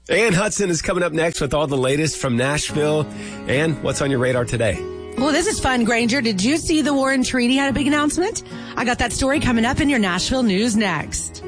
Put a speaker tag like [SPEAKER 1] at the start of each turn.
[SPEAKER 1] Ann Hudson is coming up next with all the latest from Nashville. And what's on your radar today?
[SPEAKER 2] Well, this is fun, Granger. Did you see the Warren Treaty had a big announcement? I got that story coming up in your Nashville news next.